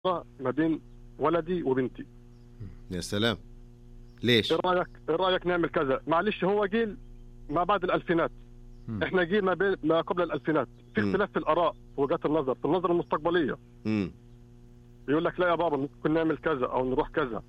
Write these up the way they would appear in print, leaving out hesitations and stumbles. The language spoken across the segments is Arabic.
ما بين ولدي وبنتي. يا سلام. ليش؟ ايه رايك نعمل كذا؟ معلش هو جيل ما بعد الالفينات، احنا جيل ما قبل الالفينات، في اختلاف في الاراء ووجهات النظر، في النظر المستقبليه. يقول لك لا يا بابا ممكن نعمل كذا او نروح كذا.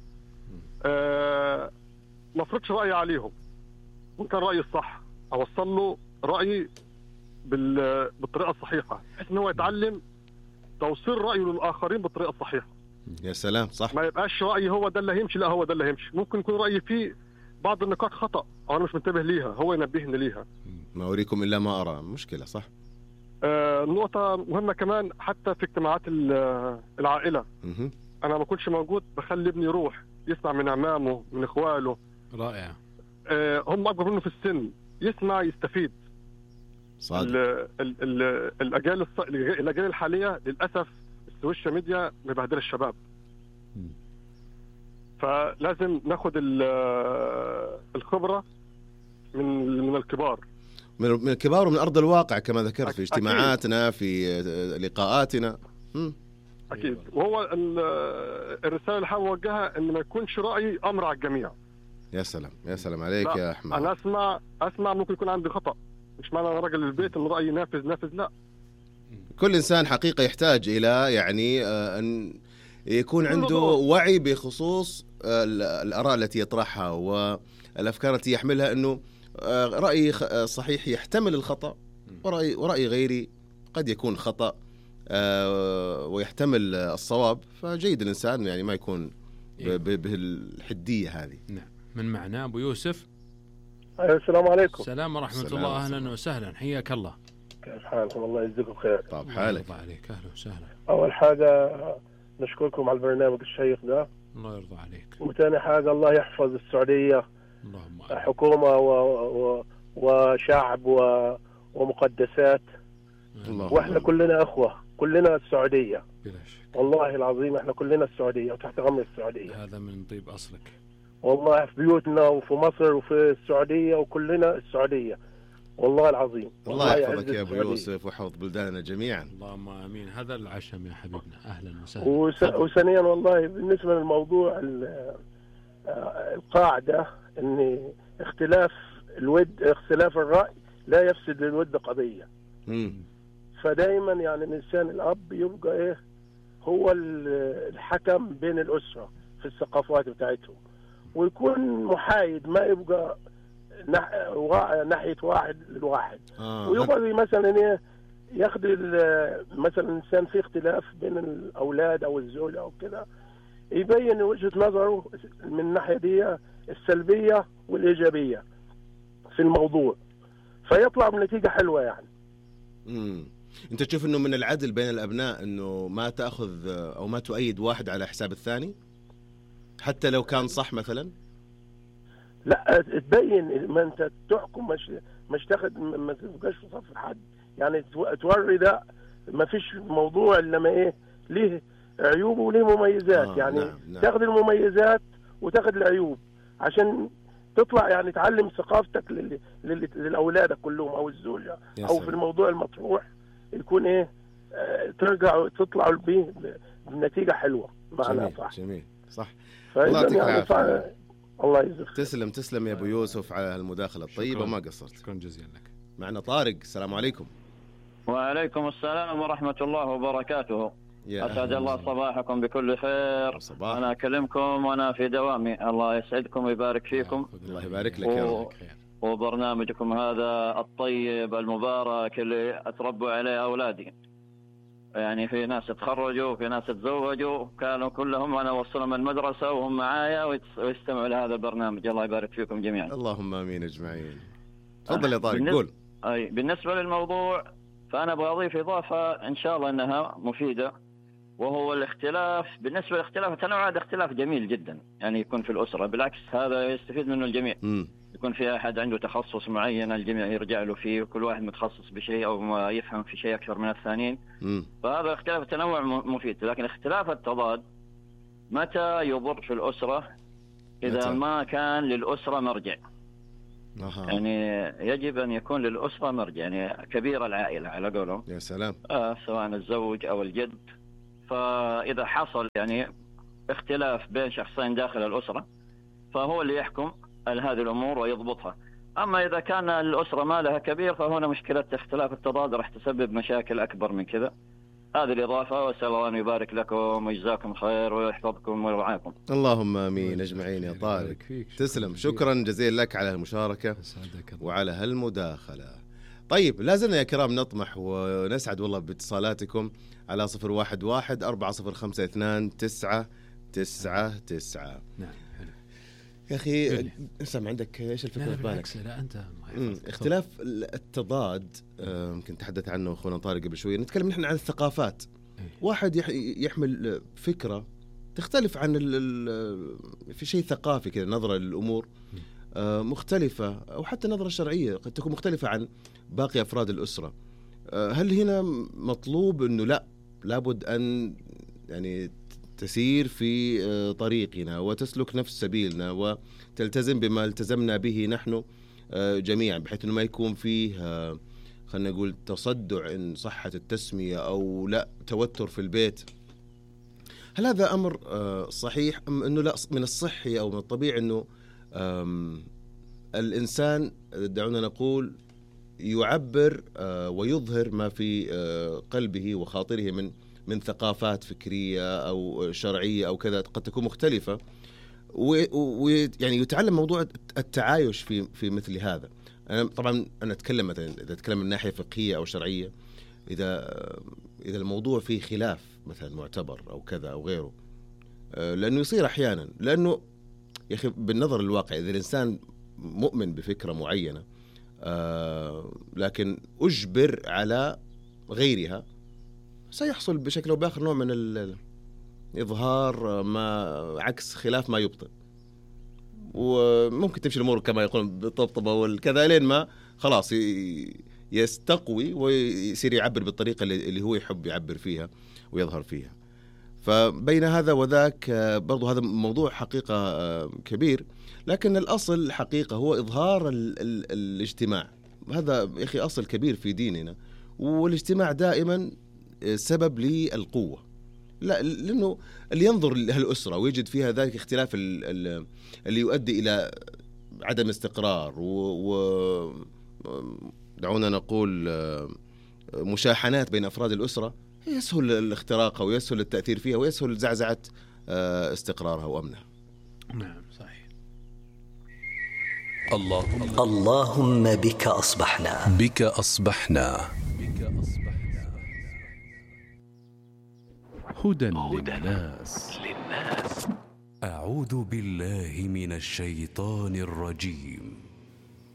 ما افرضش رايي عليهم، ممكن رايي الصح اوصل له رايي بالطريقه الصحيحه، بحيث ان هو يتعلم توصيل رايه للاخرين بالطريقه الصحيحه. يا سلام. صح. ما يبقاش رايي هو ده اللي هيمشي، لا هو ده اللي هيمشي. ممكن يكون رايي فيه بعض النقاط خطا او انا مش منتبه ليها، هو ينبهني ليها. ما أريكم إلا ما أرى. مشكلة. صح. نقطة مهمة كمان حتى في اجتماعات العائلة. أنا ما كنتش موجود، بخلي ابني يروح يسمع من أعمامه من إخواله. رائع. هم أكبر منه في السن، يسمع يستفيد. صادق. الأجيال الحالية للأسف السوشيال ميديا مبهدلة الشباب. فلازم ناخد الخبرة من الكبار، من الكبار ومن أرض الواقع كما ذكرت في اجتماعاتنا في لقاءاتنا. أكيد. وهو الرسالة اللي حابب أوجهها إن ما يكونش رأيي أمر على الجميع. يا سلام. يا سلام عليك يا أحمد. أنا أسمع ممكن يكون عندي خطأ، مش معنى أنا راجل البيت إن رأيي نافذ، لا. كل إنسان حقيقة يحتاج إلى يعني أن يكون عنده وعي بخصوص الآراء التي يطرحها والأفكار التي يحملها، أنه رأي صحيح يحتمل الخطأ، ورأي غيري قد يكون خطأ ويحتمل الصواب. فجيد الإنسان يعني ما يكون بالحدية هذه. نعم. من معنا أبو يوسف. السلام عليكم. السلام ورحمة الله. أهلا وسهلا، حياك الله. كيف حالكم؟ الله يجزيكم خير. طب حالك. الله عليك. أهلا وسهلا. أول حاجة نشكركم على البرنامج الشيق ده. الله يرضى عليك. وثاني حاجة الله يحفظ السعودية، اللهم حكومة وشعب ومقدسات. وإحنا كلنا أخوة، كلنا السعودية. بلا شك. والله العظيم إحنا كلنا السعودية وتحت غمر السعودية. هذا من طيب أصلك. والله في بيوتنا وفي مصر وفي السعودية وكلنا السعودية، والله العظيم. الله يحفظك يا أبو يوسف ويحفظ بلداننا جميعا. اللهم آمين. هذا العشم يا حبيبنا. أهلا وسهلا. وثانيا والله بالنسبة للموضوع القاعدة أن اختلاف الرأي لا يفسد للود قضية. فدايما يعني الإنسان الأب يبقى هو الحكم بين الأسرة في الثقافات بتاعتهم، ويكون محايد، ما يبقى ناحية واحد للواحد. ويبقى مثلا ياخد مثلا الإنسان في اختلاف بين الأولاد أو الزوجة أو كده، يبين وجهة نظره من الناحية دي السلبية والإيجابية في الموضوع، فيطلع بنتيجة حلوة يعني. أنت تشوف إنه من العدل بين الأبناء إنه ما تأخذ أو ما تؤيد واحد على حساب الثاني حتى لو كان صح مثلا؟ لا، تبين ما أنت تحكم، مش تاخد، ما تبقاش في صف حد يعني، توري ده ما فيش موضوع إلا ما ليه عيوب وليه مميزات. يعني نعم. تاخد المميزات وتاخد العيوب عشان تطلع يعني تعلم ثقافتك للأولاد كلهم أو الزوجة أو في الموضوع المطروح، يكون ترجع تطلعوا به بنتيجة حلوة معنا. صح. جميل. صح. الله يعطيك العافية. الله يجزيك. تسلم يا أبو يوسف على المداخلة الطيبة، وما قصرت. شكرا جزيلا لك. معنا طارق. السلام عليكم. وعليكم السلام ورحمة الله وبركاته. أسعد الله صباحكم بكل خير. صباح. أنا أكلمكم وأنا في دوامي. الله يسعدكم ويبارك فيكم. الله يبارك لك يا رب. وبرنامجكم هذا الطيب المبارك اللي أتربوا عليه أولادي، يعني في ناس تخرجوا وفي ناس تزوجوا، كانوا كلهم أنا أوصلهم المدرسة وهم معايا ويستمعوا لهذا البرنامج. الله يبارك فيكم جميعا. اللهم آمين أجمعين. تفضل يا طارق. قول. بالنسبة للموضوع فأنا أبغى أضيف إضافة إن شاء الله أنها مفيدة، وهو الاختلاف. بالنسبة للاختلاف التنوع هذا اختلاف جميل جدا، يعني يكون في الأسرة، بالعكس هذا يستفيد منه الجميع. يكون في أحد عنده تخصص معين الجميع يرجع له فيه، وكل واحد متخصص بشيء أو ما يفهم في شيء أكثر من الثانيين. فهذا اختلاف التنوع مفيد. لكن اختلاف التضاد متى يضر في الأسرة؟ إذا ما كان للأسرة مرجع. يعني يجب أن يكون للأسرة مرجع، يعني كبير العائلة على قولهم. يا سلام. سواء الزوج أو الجد، فإذا حصل يعني اختلاف بين شخصين داخل الأسرة فهو اللي يحكم هذه الأمور ويضبطها. أما إذا كان الأسرة مالها كبير فهنا مشكلة اختلاف التضاد راح تسبب مشاكل أكبر من كذا. هذه الإضافة، وأسأل الله أن يبارك لكم ويجزاكم خير ويحفظكم ويرعاكم. اللهم آمين أجمعين يا طارق. تسلم، شكرا جزيلا لك على المشاركة وعلى هالمداخلة. طيب لازلنا يا كرام نطمح ونسعد والله باتصالاتكم على 011-402-999. نعم حلو يا أخي سمع، عندك إيش الفكرة في بالك؟ لا أنت اختلاف التضاد يمكن تحدث عنه أخونا طارق قبل شوية. نتكلم نحن عن الثقافات. واحد يحمل فكرة تختلف عن في شيء ثقافي كذا، نظرة للأمور مختلفة، أو حتى نظرة شرعية قد تكون مختلفة عن باقي أفراد الأسرة. هل هنا مطلوب أنه لابد أن يعني تسير في طريقنا وتسلك نفس سبيلنا وتلتزم بما التزمنا به نحن جميعا، بحيث أنه ما يكون فيه خلنا نقول تصدع إن صحة التسمية أو لا توتر في البيت؟ هل هذا أمر صحيح أم أنه لا، من الصحي أو من الطبيعي أنه الإنسان دعونا نقول يعبر ويظهر ما في قلبه وخاطره من ثقافات فكرية أو شرعية أو كذا قد تكون مختلفة، ويعني يتعلم موضوع التعايش في مثل هذا. طبعا أنا أتكلم مثلا إذا أتكلم من ناحية فقهية أو شرعية، إذا الموضوع فيه خلاف مثلا معتبر أو كذا أو غيره، لأنه يصير أحيانا، لأنه يا أخي بالنظر للواقع إذا الإنسان مؤمن بفكرة معينة لكن أجبر على غيرها، سيحصل بشكل أو بآخر نوع من الإظهار ما عكس خلاف ما يبطل، وممكن تمشي الأمور كما يقولون بالطبطبة والكذا لين ما خلاص يستقوي ويصير يعبر بالطريقة اللي هو يحب يعبر فيها ويظهر فيها. فبين هذا وذاك برضو هذا موضوع حقيقة كبير، لكن الأصل حقيقة هو إظهار الاجتماع. هذا يا أخي أصل كبير في ديننا، والاجتماع دائما سبب للقوة. لا، لأنه اللي ينظر لهالأسرة ويجد فيها ذلك اختلاف اللي يؤدي إلى عدم استقرار دعونا نقول مشاحنات بين أفراد الأسرة، يسهل الاختراق ويسهل التأثير فيها ويسهل زعزعة استقرارها وأمنها. نعم صحيح. اللهم بك أصبحنا هدى للناس. أعوذ بالله من الشيطان الرجيم.